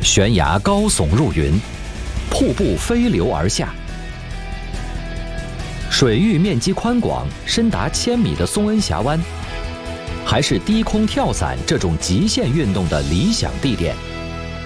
悬崖高耸入云，瀑布飞流而下。水域面积宽广、深达1000米的松恩峡湾，还是低空跳伞这种极限运动的理想地点。